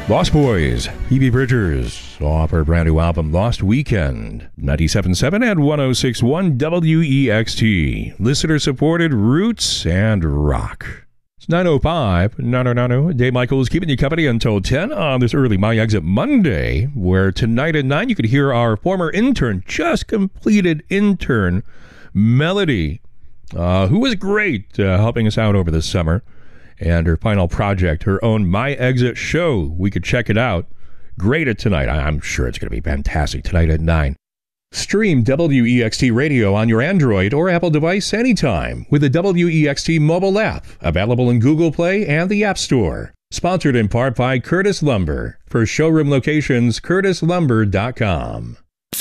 Lost Boys, Phoebe Bridgers, off her brand new album Lost Weekend, 97.7 and 106.1 WEXT. Listener-supported roots and rock. It's 9:05. No. Dave Michaels keeping you company until 10 on this early My Exit Monday, where tonight at 9 you could hear our former intern, just completed intern, Melody, who was great helping us out over the summer. And her final project, her own My Exit show. We could check it out. Great at tonight. I'm sure it's going to be fantastic tonight at 9. Stream WEXT Radio on your Android or Apple device anytime with the WEXT mobile app, available in Google Play and the App Store. Sponsored in part by Curtis Lumber. For showroom locations, curtislumber.com.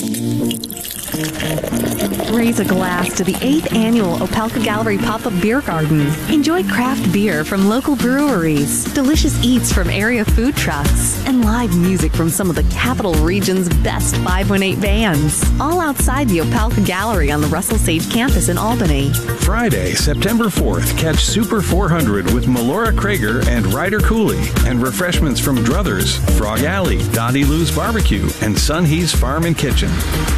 Raise a glass to the 8th annual Opelka Gallery Pop-Up Beer Garden. Enjoy craft beer from local breweries, delicious eats from area food trucks, and live music from some of the capital region's best 518 bands. All outside the Opelka Gallery on the Russell Sage campus in Albany. Friday, September 4th, catch Super 400 with Melora Krager and Ryder Cooley, and refreshments from Druthers, Frog Alley, Dottie Lou's Barbecue, and Sun He's Farm and Kitchen.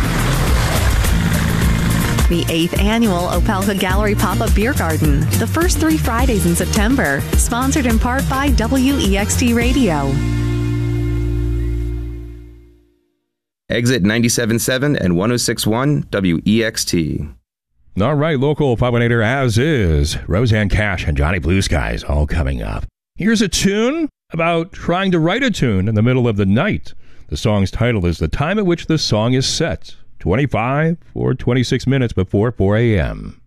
The 8th annual Opelka Gallery Pop-Up Beer Garden, the first 3 Fridays in September, sponsored in part by WEXT Radio. Exit 97.7 and 106.1 WEXT. All right, local 518er as is. Roseanne Cash and Johnny Blue Skies all coming up. Here's a tune about trying to write a tune in the middle of the night. The song's title is The Time at Which the Song is Set. 25 or 26 minutes before 4 a.m.